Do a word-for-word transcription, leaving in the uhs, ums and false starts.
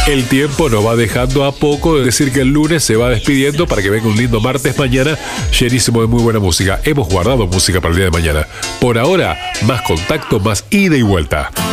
El tiempo nos va dejando a poco, es decir que el lunes se va despidiendo para que venga un lindo martes mañana llenísimo de muy buena música. Hemos guardado música para el día de mañana. Por ahora, más contacto, más ida y vuelta.